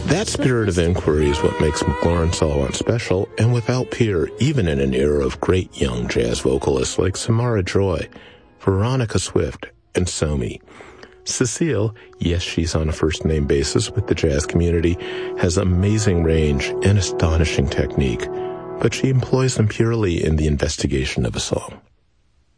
That spirit of inquiry is what makes McLaurin Salawat special and without peer, even in an era of great young jazz vocalists like Samara Joy, Veronica Swift, and Somi. Cecile, yes, she's on a first-name basis with the jazz community, has amazing range and astonishing technique, but she employs them purely in the investigation of a song.